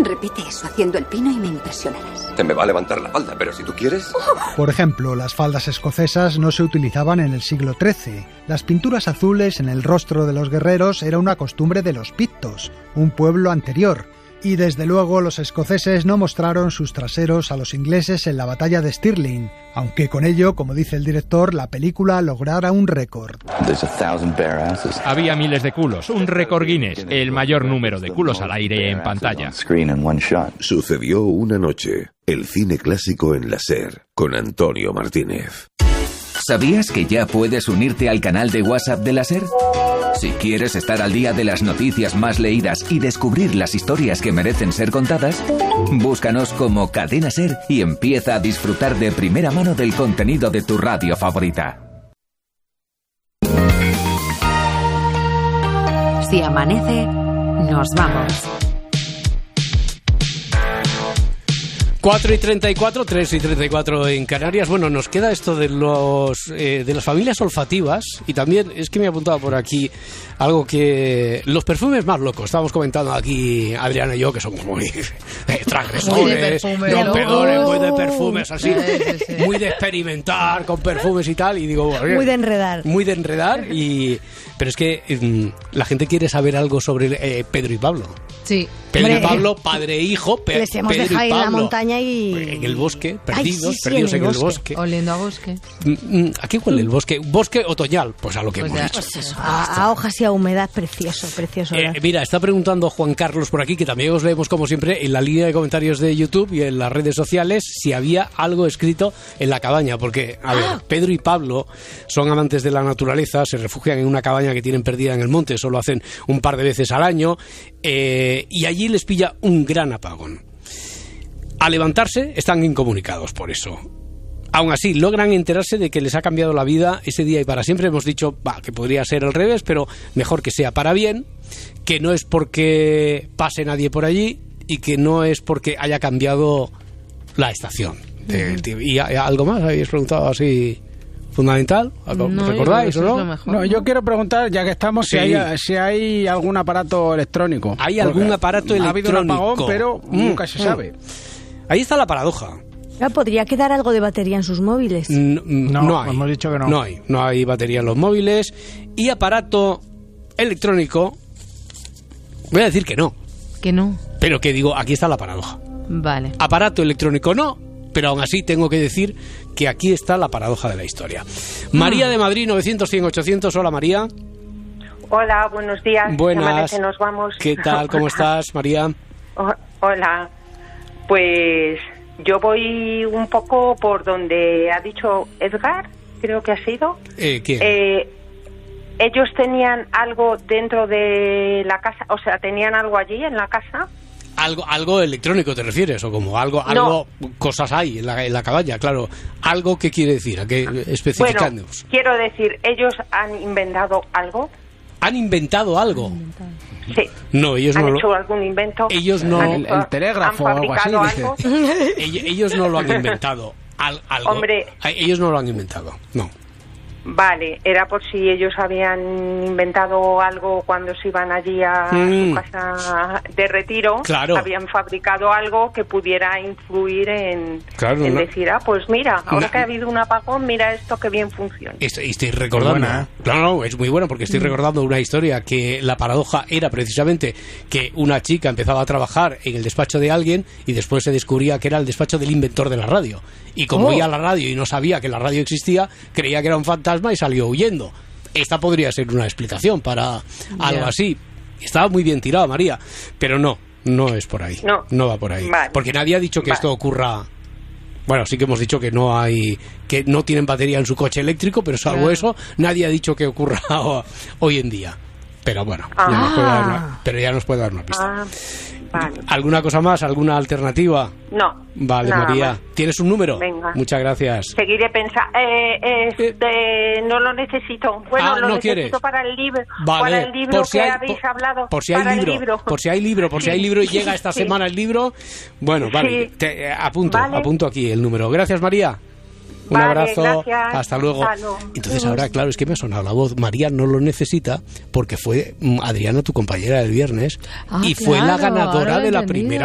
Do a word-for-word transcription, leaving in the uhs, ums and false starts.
Repite eso haciendo el pino y me impresionarás. Te me va a levantar la falda, pero si tú quieres... Por ejemplo, las faldas escocesas no se utilizaban en el siglo trece. Las pinturas azules en el rostro de los guerreros era una costumbre de los pictos, un pueblo anterior. Y desde luego los escoceses no mostraron sus traseros a los ingleses en la batalla de Stirling, aunque con ello, como dice el director, la película lograra un récord. Había miles de culos, un récord Guinness, el mayor número de culos al aire en pantalla. Sucedió una noche, el cine clásico en la SER, con Antonio Martínez. ¿Sabías que ya puedes unirte al canal de WhatsApp de la SER? Si quieres estar al día de las noticias más leídas y descubrir las historias que merecen ser contadas, búscanos como Cadena SER y empieza a disfrutar de primera mano del contenido de tu radio favorita. Si amanece, nos vamos. cuatro y treinta y cuatro, tres y treinta y cuatro en Canarias. Bueno, nos queda esto de los eh, de las familias olfativas. Y también es que me he apuntado por aquí algo que... Los perfumes más locos. Estábamos comentando aquí Adriana y yo, que somos muy eh, transgresores, rompedores, muy de perfumes así, sí, sí, sí. Muy de experimentar con perfumes y tal. Y digo, muy de enredar. Muy de enredar. y Pero es que eh, la gente quiere saber algo sobre eh, Pedro y Pablo. Sí. Pedro Hombre, y Pablo, padre e hijo. Pe- les hemos Pedro dejado y Pablo, en la montaña y... en el bosque, perdidos, Ay, sí, sí, perdidos en el, en en el el bosque. Oliendo a bosque. ¿A qué huele el bosque? ¿Bosque otoñal? Pues a lo que pues hemos ya, dicho. Pues eso, a, a hojas y a humedad, precioso, precioso. Eh, mira, está preguntando Juan Carlos por aquí, que también os leemos como siempre en la línea de comentarios de YouTube y en las redes sociales, si había algo escrito en la cabaña, porque, a ver, ah. Pedro y Pablo son amantes de la naturaleza, se refugian en una cabaña que tienen perdida en el monte, solo hacen un par de veces al año, eh, y allí les pilla un gran apagón. Al levantarse están incomunicados por eso. Aún así, logran enterarse de que les ha cambiado la vida ese día y para siempre. Hemos dicho bah, que podría ser al revés, pero mejor que sea para bien, que no es porque pase nadie por allí y que no es porque haya cambiado la estación. De, de, ¿Y algo más? ¿Habéis preguntado así fundamental? No, ¿Recordáis o no? Mejor, no? Yo quiero preguntar, ya que estamos, sí. si, hay, si hay algún aparato electrónico. ¿Hay algún aparato ha electrónico? Ha habido un apagón, pero mm, nunca se mm. sabe. Ahí está la paradoja. ¿Podría quedar algo de batería en sus móviles? No, no, no hay. Hemos dicho que no. No hay. No hay batería en los móviles. Y aparato electrónico, voy a decir que no. Que no. Pero que digo, aquí está la paradoja. Vale. Aparato electrónico no, pero aún así tengo que decir que aquí está la paradoja de la historia. Ah. María de Madrid, novecientos, cien, ochocientos. Hola, María. Hola, buenos días. Buenas. Que nos vamos. ¿Qué tal? ¿Cómo estás, María? Oh, hola. Pues yo voy un poco por donde ha dicho Edgar, creo que ha sido. Eh, ¿Quién? Eh, ellos tenían algo dentro de la casa, o sea, tenían algo allí en la casa. Algo, algo electrónico te refieres, o como algo, no. algo, cosas hay en la, en la cabaña, claro. ¿Algo qué quiere decir? ¿A qué especificamos? Bueno, quiero decir, ellos han inventado algo. ¿Han inventado algo? Sí. No, ellos ¿Han no hecho lo... algún invento? Ellos no... El, el telégrafo o algo así, algo? Ellos no lo han inventado. Al, algo. Hombre... Ellos no lo han inventado, no. Vale, era por si ellos habían inventado algo cuando se iban allí a mm. su casa de retiro. Claro. Habían fabricado algo que pudiera influir en, claro, en no. decir, ah, pues mira, ahora no. que ha habido un apagón, mira esto que bien funciona. Estoy, estoy recordando. Buena, ¿eh? Claro, no, es muy bueno porque estoy mm. recordando una historia que la paradoja era precisamente que una chica empezaba a trabajar en el despacho de alguien y después se descubría que era el despacho del inventor de la radio. Y como oh. oía la radio y no sabía que la radio existía, creía que era un fantasma y salió huyendo. Esta podría ser una explicación para algo yeah. así. Estaba muy bien tirado, María, pero no, no es por ahí. No, no va por ahí. Vale. Porque nadie ha dicho que vale. esto ocurra. Bueno, sí que hemos dicho que no hay, que no tienen batería en su coche eléctrico, pero salvo claro. eso, nadie ha dicho que ocurra hoy en día. Pero bueno, ah. ya nos puede dar una, pero ya nos puede dar una pista. Ah. Vale. ¿Alguna cosa más? ¿Alguna alternativa? No. Vale, María. Más. ¿Tienes un número? Venga. Muchas gracias. Seguiré pensando. Eh, este, no lo necesito. Bueno, ah, lo no necesito quieres. para el libro. Vale. Para el libro por si que hay, habéis por, hablado. Por si hay para libro, el libro. Por si hay libro, por sí. si hay libro y llega esta sí. semana el libro. Bueno, vale. Sí. Te, eh, apunto, vale. apunto aquí el número. Gracias, María. Un vale, abrazo, gracias. hasta luego. Hasta luego. Entonces ahora, claro, es que me ha sonado la voz. María no lo necesita porque fue Adriana, tu compañera del viernes, ah, y claro, fue la ganadora de la primera